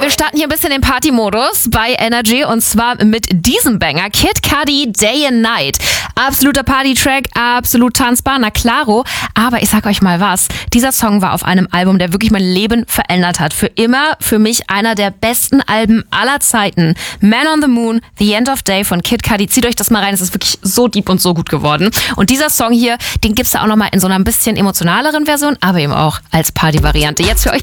Wir starten hier ein bisschen den Party-Modus bei Energy und zwar mit diesem Banger, Kid Cudi, Day and Night. Absoluter Party-Track, absolut tanzbar, na klaro. Aber ich sag euch mal was, dieser Song war auf einem Album, der wirklich mein Leben verändert hat. Für immer für mich einer der besten Alben aller Zeiten. Man on the Moon, The End of Day von Kid Cudi. Zieht euch das mal rein, es ist wirklich so deep und so gut geworden. Und dieser Song hier, den gibt's da auch nochmal in so einer ein bisschen emotionaleren Version, aber eben auch als Party-Variante. Jetzt für euch